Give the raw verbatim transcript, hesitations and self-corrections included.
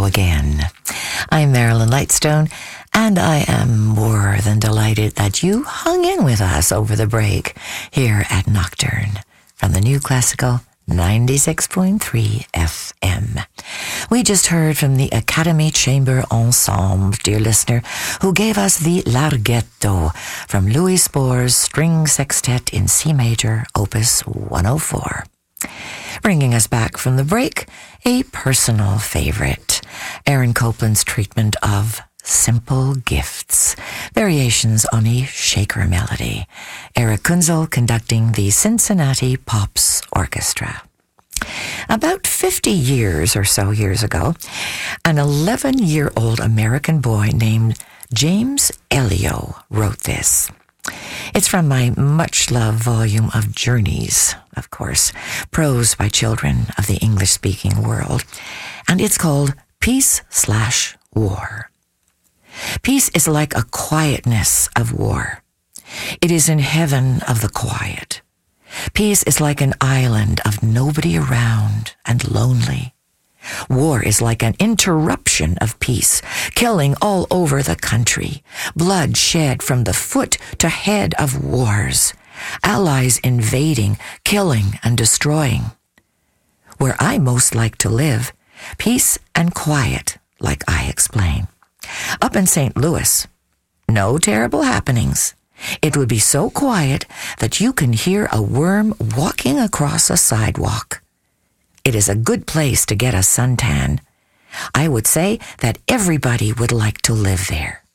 again. I'm Marilyn Lightstone, and I am more than delighted that you hung in with us over the break here at Nocturne from the New Classical ninety-six point three F M. We just heard from the Academy Chamber Ensemble, dear listener, who gave us the Larghetto from Louis Spohr's String Sextet in C Major, Opus one oh four. Bringing us back from the break, a personal favorite, Aaron Copland's treatment of Simple Gifts, variations on a shaker melody. Eric Kunzel conducting the Cincinnati Pops Orchestra. About fifty years or so years ago, an eleven-year-old American boy named James Elio wrote this. It's from my much-loved volume of Journeys, of course, prose by children of the English-speaking world, and it's called Peace slash War. Peace is like a quietness of war. It is in heaven of the quiet. Peace is like an island of nobody around and lonely. War is like an interruption of peace, killing all over the country, blood shed from the foot to head of wars, allies invading, killing, and destroying. Where I most like to live, peace and quiet, like I explain. Up in Saint Louis, no terrible happenings. It would be so quiet that you can hear a worm walking across a sidewalk. It is a good place to get a suntan. I would say that everybody would like to live there.